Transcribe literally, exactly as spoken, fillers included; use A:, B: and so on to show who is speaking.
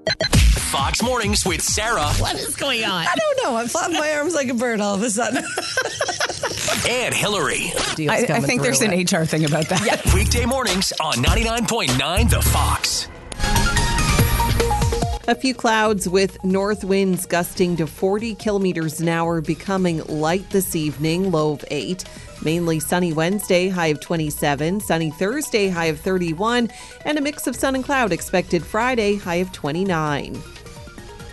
A: Fox Mornings with Sarah.
B: What is going on?
C: I don't know. I'm flapping my arms like a bird all of a sudden.
A: And Hillary.
B: I, I think there's an H R thing about that.
A: Yeah. Weekday mornings on ninety-nine point nine The Fox.
D: A few clouds with north winds gusting to forty kilometers an hour becoming light this evening, low of eight. Mainly sunny Wednesday, high of twenty-seven. Sunny Thursday, high of thirty-one. And a mix of sun and cloud expected Friday, high of twenty-nine.